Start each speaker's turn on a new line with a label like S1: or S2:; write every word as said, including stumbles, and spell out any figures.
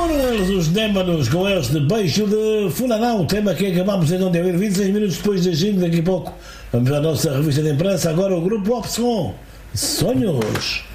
S1: Foram eles os Démanos com este beijo de Fulanão, tema que acabamos então de ouvir vinte e seis minutos depois da Gino. Daqui a pouco vamos à nossa revista de imprensa. Agora o Grupo Opção Sonhos.